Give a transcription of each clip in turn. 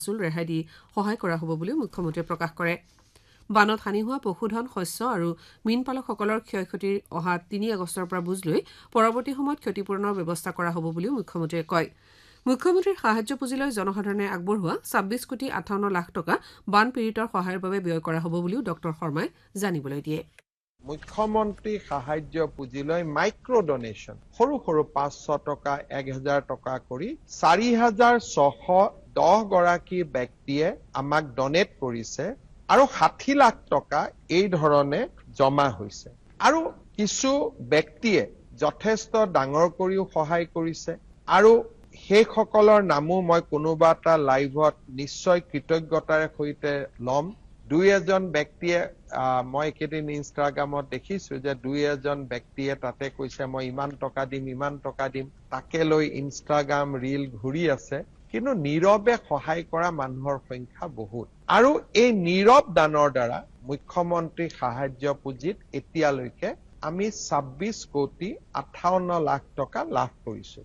মাচুল ৰেহাই দি সহায় কৰা হ'ব বুলি মুখ্যমন্ত্ৰীয়ে প্ৰকাশ কৰে। বানত হানি হোৱা পশুধন শস্য আৰু মীনপালকসকলৰ ক্ষয়ক্ষতিৰ অহা ৩ আগষ্টৰ পৰা বুজ লৈ পৰৱৰ্তী সময়ত ক্ষতিপূৰণৰ ব্যৱস্থা কৰা হ'ব বুলিও মুখ্যমন্ত্ৰীয়ে কয়। মুখ্যমন্ত্ৰীৰ সাহায্য পুঁজিলৈ জনসাধাৰণে আগবঢ়োৱা ২৬ কোটি ৫৮ লাখ টকা বান পীড়িতৰ সহায়ৰ বাবে ব্যয় কৰা হ'ব বুলিও ড শৰ্মাই জানিবলৈ দিয়ে। মুখ্যমন্ত্ৰী সাহায্য পুঁজিলৈ মাইক্ৰ ডনেশ্যন সৰু সৰু ৫০০ টকা ১,০০০ টকা কৰি ৪,৬১০ গৰাকী ব্যক্তিয়ে আমাক ডনেট কৰিছে আৰু ৬০ লাখ টকা এই ধৰণে জমা হৈছে আৰু কিছু ব্যক্তিয়ে যথেষ্ট ডাঙৰ কৰিও সহায় কৰিছে আৰু সেইসকলৰ নামো মই কোনোবা এটা লাইভত নিশ্চয় কৃতজ্ঞতাৰে সৈতে ল'ম। ২-১জন ব্যক্তিয়ে মই একেদিন ইনষ্টাগ্ৰামত দেখিছো যে ২-১জন ব্যক্তিয়ে তাতে কৈছে মই ইমান টকা দিম তাকে লৈ ইনষ্টাগ্ৰাম ৰীল ঘূৰি আছে, কিন্তু নীৰৱে সহায় কৰা মানুহৰ সংখ্যা বহুত আৰু এই নীৰৱ দানৰ দ্বাৰা মুখ্যমন্ত্ৰী সাহায্য পুঁজিত এতিয়ালৈকে আমি ২৬ কোটি ৫৮ লাখ টকা লাভ কৰিছো।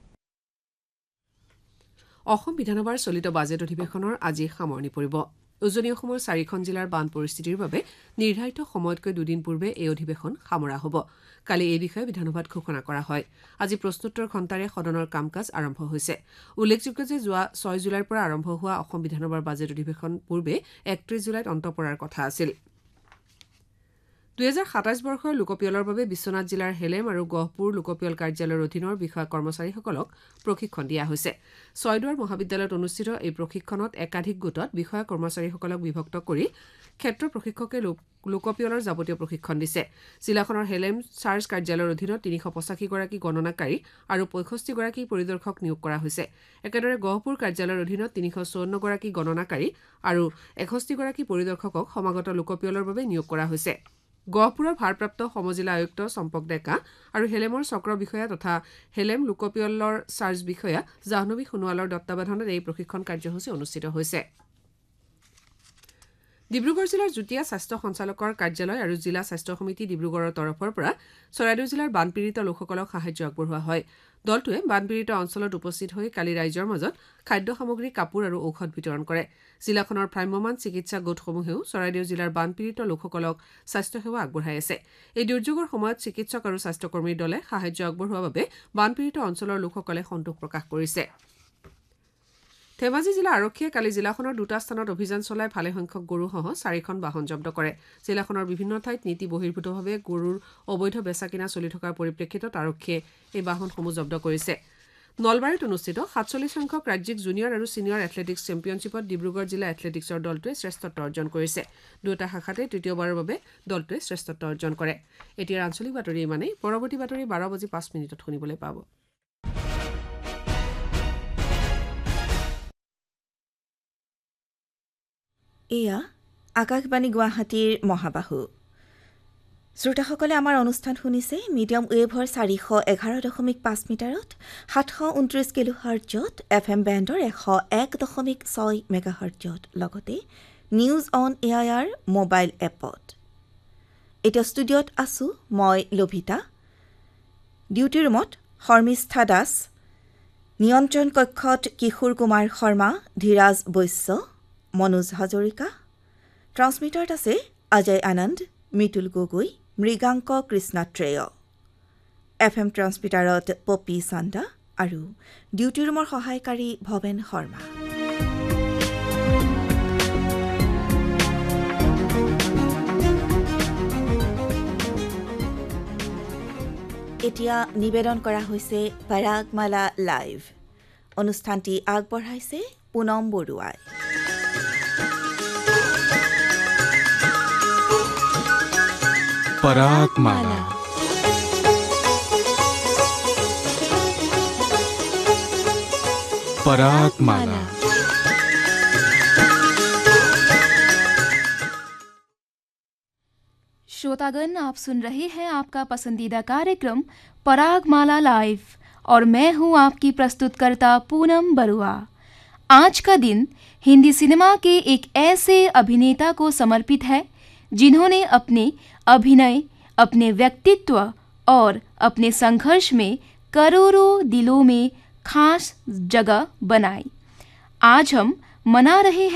অসম বিধানসভাৰ চলিত বাজেট অধিৱেশনৰ আজি সামৰণি পৰিব। উজনি অসমৰ ৪খন জিলাৰ বান পৰিস্থিতিৰ বাবে নিৰ্ধাৰিত সময়তকৈ দুদিন পূৰ্বে এই অধিৱেশন সামৰা হ'ব। কালি এই বিষয়ে বিধানসভাত ঘোষণা কৰা হয়। আজি প্ৰশ্নোত্তৰ ঘণ্টাৰে সদনৰ কাম কাজ আৰম্ভ হৈছে। উল্লেখযোগ্য যে যোৱা ৬ জুলাইৰ পৰা আৰম্ভ হোৱা অসম বিধানসভাৰ বাজেট অধিৱেশন পূৰ্বে ৩১ জুলাইত অন্ত পৰাৰ কথা আছিল। ২০২৭ বৰ্ষৰ লোকপিয়লৰ বাবে বিশ্বনাথ জিলাৰ হেলেম আৰু গহপুৰ লোকপিয়ল কাৰ্যালয়ৰ অধীনৰ বিষয়া কৰ্মচাৰীসকলক প্ৰশিক্ষণ দিয়া হৈছে। ছয়দুৱাৰ মহাবিদ্যালয়ত অনুষ্ঠিত এই প্ৰশিক্ষণত একাধিক গোটত বিষয়া কৰ্মচাৰীসকলক বিভক্ত কৰি ক্ষেত্ৰ প্ৰশিক্ষকে লোকপিয়লৰ যাৱতীয় প্ৰশিক্ষণ দিছে। জিলাখনৰ হেলেম চাৰ্জ কাৰ্যালয়ৰ অধীনত ৩৮৫ গৰাকী গণনাকাৰী আৰু ৬৫ গৰাকী পৰিদৰ্শক নিয়োগ কৰা হৈছে। একেদৰে গহপুৰ কাৰ্যালয়ৰ অধীনত ৩৫৪ গৰাকী গণনাকাৰী আৰু ৬১ গৰাকী পৰিদৰ্শকক সমাগত লোকপিয়লৰ বাবে নিয়োগ কৰা হৈছে। গহপুৰৰ ভাৰপ্ৰাপ্ত সমজিলা আয়ুক্ত চম্পক ডেকা আৰু হেলেমৰ চক্ৰ বিষয়া তথা হেলেম লোকপিয়লৰ চাৰ্জ বিষয়া জাহ্নবী সোণোৱালৰ তত্বাৱধানত এই প্ৰশিক্ষণ কাৰ্যসূচী অনুষ্ঠিত হৈছে। ডিব্ৰুগড় জিলাৰ যুটীয়া স্বাস্থ্য সঞ্চালকৰ কাৰ্যালয় আৰু জিলা স্বাস্থ্য সমিতি ডিব্ৰুগড়ৰ তৰফৰ পৰা চৰাইদেউ জিলাৰ বানপীড়িত লোকসকলক সাহায্য আগবঢ়োৱা হয়। দলটোৱে বানপীড়িত অঞ্চলত উপস্থিত হৈ কালি ৰাইজৰ মাজত খাদ্য সামগ্ৰী, কাপোৰ আৰু ঔষধ বিতৰণ কৰে। জিলাখনৰ ভ্ৰাম্যমাণ চিকিৎসা গোটসমূহেও চৰাইদেউ জিলাৰ বানপীড়িত লোকসকলক স্বাস্থ্যসেৱা আগবঢ়াই আছে। এই দুৰ্যোগৰ সময়ত চিকিৎসক আৰু স্বাস্থ্যকৰ্মীৰ দলে সাহায্য আগবঢ়োৱাৰ বাবে বানপীড়িত অঞ্চলৰ লোকসকলে সন্তোষ প্ৰকাশ কৰিছে। ধেমাজি জিলা আৰক্ষীয়ে কালি জিলাখনৰ ২টা স্থানত অভিযান চলাই ভালেসংখ্যক গৰুসহ ৪খন বাহন জব্দ কৰে। জিলাখনৰ বিভিন্ন ঠাইত নীতি বহিৰ্ভূতভাৱে গৰুৰ অবৈধ বেচা কিনা চলি থকাৰ পৰিপ্ৰেক্ষিতত আৰক্ষীয়ে এই বাহনসমূহ জব্দ কৰিছে। নলবাৰীত অনুষ্ঠিত ৪৭ সংখ্যক ৰাজ্যিক জুনিয়ৰ আৰু ছিনিয়ৰ এথলেটিক্স চেম্পিয়নশ্বিপত ডিব্ৰুগড় জিলা এথলেটিক্সৰ দলটোৱে শ্ৰেষ্ঠত্ব অৰ্জন কৰিছে। দুয়োটা শাখাতে তৃতীয়বাৰৰ বাবে দলটোৱে শ্ৰেষ্ঠত্ব অৰ্জন কৰে। এতিয়া আঞ্চলিক বাতৰি ইমানেই। পৰৱৰ্তী বাতৰি ১২:০৫ শুনিবলৈ পাব। এয়া আকাশবাণী গুৱাহাটীৰ মহাবাহু। শ্ৰোতাসকলে আমাৰ অনুষ্ঠান শুনিছে মিডিয়াম ৱেভৰ ৪১১.৫ মিটাৰত ৭২৯ কিলোহাৰ্টজত FM বেণ্ডৰ ১০১.৬ মেগাহাৰ্টজত লগতে নিউজ অন এআইআৰ মোবাইল এপত। এতিয়া ষ্টুডিঅ'ত আছোঁ মই লভিতা, ডিউটি ৰুমত শৰ্মিষ্ঠা দাস, নিয়ন্ত্ৰণ কক্ষত কিশোৰ কুমাৰ শৰ্মা, ধীৰাজ বৈশ্য, মনোজ হাজৰিকা, ট্ৰান্সমিটাৰত আছে অজয় আনন্দ, মিতুল গগৈ, মৃগাংক কৃষ্ণাত্ৰেয়, FM ট্ৰান্সমিটাৰত পপি চান্দা আৰু ডিউটি ৰুমৰ সহায়কাৰী ভৱেন শৰ্মা। এতিয়া নিবেদন কৰা হৈছে পৰাগমালা লাইভ। অনুষ্ঠানটি আগবঢ়াইছে পুনম বৰুৱাই। পৰাগমালা परागमाला। श्रोतागण, आप सुन रहे हैं आपका पसंदीदा कार्यक्रम परागमाला लाइव और मैं हूं आपकी प्रस्तुतकर्ता पूनम बरुआ। आज का दिन हिंदी सिनेमा के एक ऐसे अभिनेता को समर्पित है जिन्होंने अपने अभिनय, अपने व्यक्तित्व और अपने संघर्ष में करोड़ों दिलों में खास जगह बनाई। आज हम मना रहे हैं